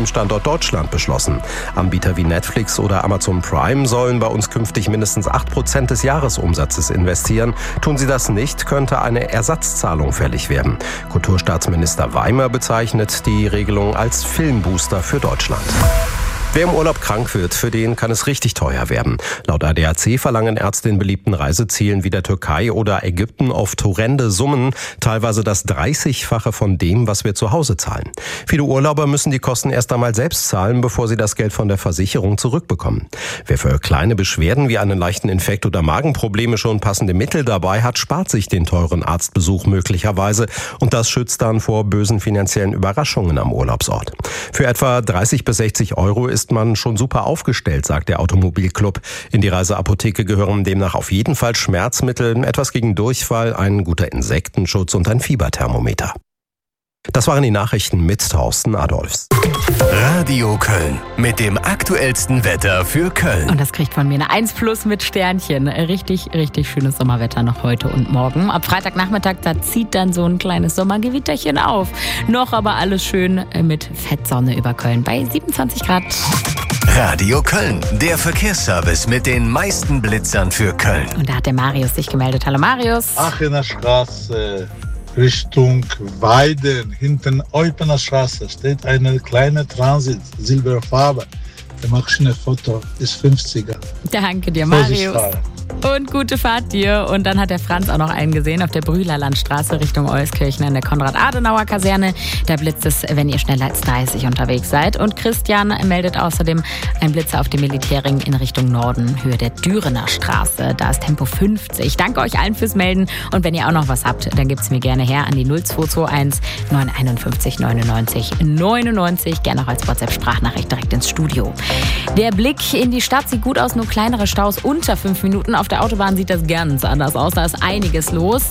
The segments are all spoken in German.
dem Standort Deutschland beschlossen. Anbieter wie Netflix oder Amazon Prime sollen bei uns künftig mindestens 8% des Jahresumsatzes investieren. Tun sie das nicht, könnte eine Ersatzzahlung fällig werden. Kulturstaatsminister Weimer bezeichnet die Regelung als Filmbooster für Deutschland. Wer im Urlaub krank wird, für den kann es richtig teuer werden. Laut ADAC verlangen Ärzte in beliebten Reisezielen wie der Türkei oder Ägypten oft horrende Summen, teilweise das 30-fache von dem, was wir zu Hause zahlen. Viele Urlauber müssen die Kosten erst einmal selbst zahlen, bevor sie das Geld von der Versicherung zurückbekommen. Wer für kleine Beschwerden wie einen leichten Infekt oder Magenprobleme schon passende Mittel dabei hat, spart sich den teuren Arztbesuch möglicherweise, und das schützt dann vor bösen finanziellen Überraschungen am Urlaubsort. Für etwa 30 bis 60 Euro ist man schon super aufgestellt, sagt der Automobilclub. In die Reiseapotheke gehören demnach auf jeden Fall Schmerzmittel, etwas gegen Durchfall, ein guter Insektenschutz und ein Fieberthermometer. Das waren die Nachrichten mit Thorsten Adolfs. Radio Köln mit dem aktuellsten Wetter für Köln. Und das kriegt von mir eine 1+ mit Sternchen. Richtig, richtig schönes Sommerwetter noch heute und morgen. Ab Freitagnachmittag, da zieht dann so ein kleines Sommergewitterchen auf. Noch aber alles schön mit Fettsonne über Köln bei 27 Grad. Radio Köln, der Verkehrsservice mit den meisten Blitzern für Köln. Und da hat der Marius sich gemeldet. Hallo Marius. Aachener Straße Richtung Weiden, hinten Eupener Straße steht eine kleine Transit, silberfarben. Da mache ich ein Foto, ist 50er. Danke dir, Marius. Und gute Fahrt dir. Und dann hat der Franz auch noch einen gesehen auf der Brühlerlandstraße Richtung Euskirchen in der Konrad-Adenauer-Kaserne. Da blitzt es, wenn ihr schneller als 30 unterwegs seid. Und Christian meldet außerdem einen Blitzer auf dem Militärring in Richtung Norden, Höhe der Dürener Straße. Da ist Tempo 50. Danke euch allen fürs Melden. Und wenn ihr auch noch was habt, dann gebt es mir gerne her an die 0221 951 99 99. Gerne auch als WhatsApp-Sprachnachricht direkt ins Studio. Der Blick in die Stadt sieht gut aus, nur kleinere Staus unter 5 Minuten. Auf der Autobahn sieht das ganz anders aus, da ist einiges los.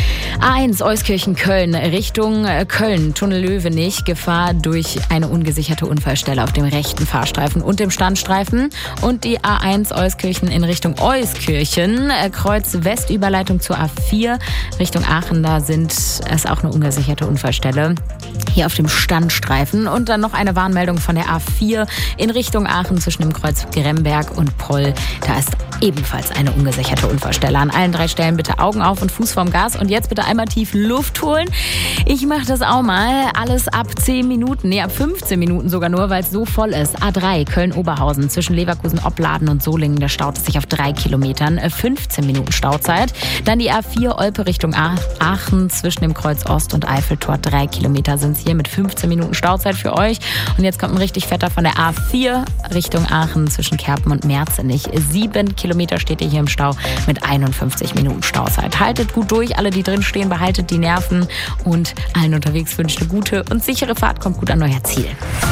A1 Euskirchen-Köln Richtung Köln, Tunnel Löwenich, Gefahr durch eine ungesicherte Unfallstelle auf dem rechten Fahrstreifen und dem Standstreifen. Und die A1 Euskirchen in Richtung Euskirchen, Kreuz Westüberleitung zur A4 Richtung Aachen, da ist auch eine ungesicherte Unfallstelle hier auf dem Standstreifen. Und dann noch eine Warnmeldung von der A4 in Richtung Aachen zwischen dem Kreuz Gremberg und Poll. Da ist ebenfalls eine ungesicherte Unfallstelle. An allen 3 Stellen bitte Augen auf und Fuß vorm Gas. Und jetzt bitte einmal tief Luft holen. Ich mache das auch mal. Alles ab 10 Minuten, ab 15 Minuten sogar nur, weil es so voll ist. A3 Köln-Oberhausen zwischen Leverkusen, Opladen und Solingen. Da staut es sich auf 3 Kilometern. 15 Minuten Stauzeit. Dann die A4 Olpe Richtung Aachen zwischen dem Kreuz Ost und Eiffeltor. 3 Kilometer sind es hier mit 15 Minuten Stauzeit für euch. Und jetzt kommt ein richtig fetter von der A4 Richtung Aachen zwischen Kerpen und Merzenich. 7 Kilometer steht ihr hier im Stau mit 51 Minuten Stauzeit. Haltet gut durch, alle, die drin stehen, behaltet die Nerven und allen unterwegs wünscht eine gute und sichere Fahrt. Kommt gut an euer Ziel.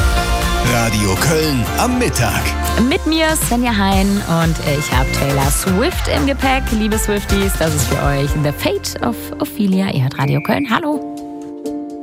Radio Köln am Mittag. Mit mir Svenja Hein und ich habe Taylor Swift im Gepäck. Liebe Swifties, das ist für euch The Fate of Ophelia. Ihr hört Radio Köln. Hallo.